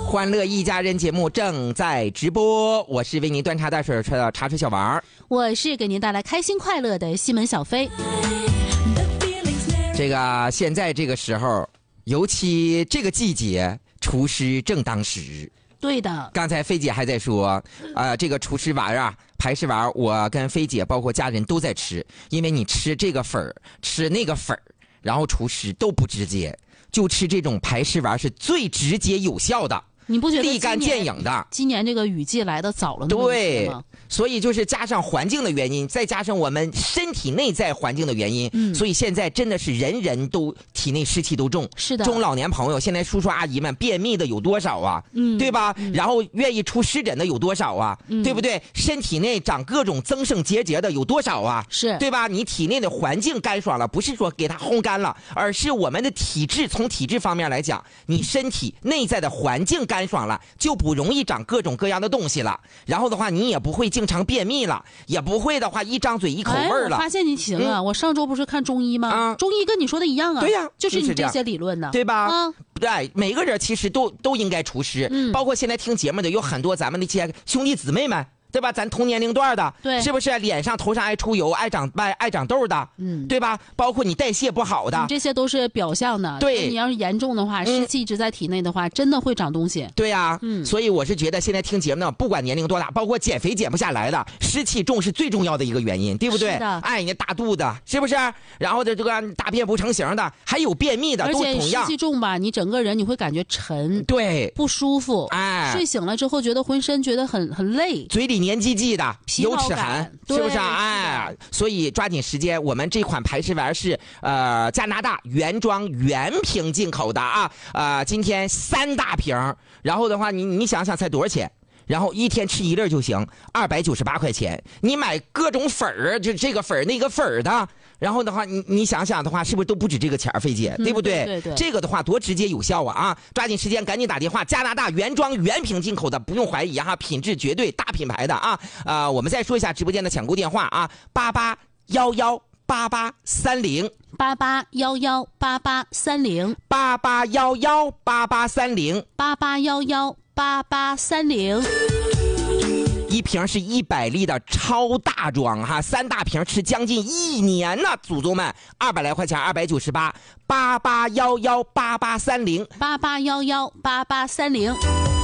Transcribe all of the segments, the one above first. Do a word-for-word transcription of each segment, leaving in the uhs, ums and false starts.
欢乐一家人节目正在直播，我是为您端茶带水的茶水小王， 我是给您带来开心快乐的西门小飞。 这个现在这个时候，尤其这个季节，厨师正当时。 对的， 刚才飞姐还在说，呃，这个厨师丸啊，排翅丸，我跟飞姐包括家人都在吃，因为你吃这个粉儿，吃那个粉儿，然后厨师都不直接，就吃这种排翅丸是最直接有效的。 你不觉得立竿见影的？ 今年这个雨季来的早了那么对吗？ 所以就是加上环境的原因，再加上我们身体内在环境的原因，嗯，所以现在真的是人人都体内湿气都重。 是的， 中老年朋友现在叔叔阿姨们便秘的有多少啊？嗯，对吧？嗯、然后愿意出湿疹的有多少啊？嗯、对不对？身体内长各种增生结节的有多少啊？ 是对吧？你体内的环境干爽了，不是说给它烘干了，而是我们的体质，从体质方面来讲，你身体内在的环境干爽了，就不容易长各种各样的东西了。然后的话，你也不会经常便秘了，也不会的话一张嘴一口味儿了。 哎、我发现你行啊、嗯！我上周不是看中医吗？啊、中医跟你说的一样啊。 对呀、啊， 就是你这些理论呢， 对吧？ 啊， 对，每个人其实都都应该除湿，嗯，包括现在听节目的有很多咱们那些兄弟姊妹们。对吧？咱同年龄段的， 对， 是不是脸上头上爱出油、爱长爱爱长痘的？嗯，对吧？包括你代谢不好的， 嗯、这些都是表象的。 对， 你要是严重的话，湿气一直在体内的话，嗯、真的会长东西。 对呀、啊，嗯，所以我是觉得现在听节目呢，不管年龄多大，包括减肥减不下来的，湿气重是最重要的一个原因，对不对？ 是的。 哎，你大肚子是不是？然后的这个大便不成形的，还有便秘的，都同样。 而且湿气重吧，你整个人你会感觉沉， 对， 不舒服。 哎， 睡醒了之后觉得浑身觉得很很累， 嘴里黏唧唧的。有齿痕，是不是啊？哎，所以抓紧时间，我们这款排翅丸是呃加拿大原装原瓶进口的啊，呃，今天三大瓶，然后的话，你你想想才多少钱？然后一天吃一粒就行，二百九十八块钱。你买各种粉儿，就这个粉儿那个粉儿的，然后的话，你你想想的话，是不是都不止这个钱儿？费姐，对不对？ 嗯、对对对。 这个的话多直接有效啊！啊，抓紧时间，赶紧打电话。加拿大原装原瓶进口的，不用怀疑哈，品质绝对大品牌的啊！啊、呃，我们再说一下直播间的抢购电话啊，八八幺幺八八三零， 八八幺幺八八三零， 八八幺幺八八三零， 八八幺幺八八三零。 一瓶是一百粒的超大装哈，三大瓶吃将近一年呢，祖宗们，二百来块钱，二百九十八，八八幺幺八八三零， 八八幺幺八八三零。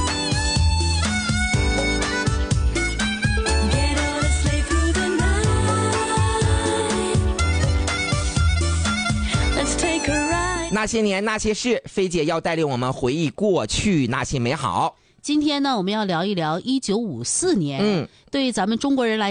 那些年那些事，飞姐要带领我们回忆过去那些美好。 今天呢，我们要聊一聊一九五四年。 嗯， 对于咱们中国人来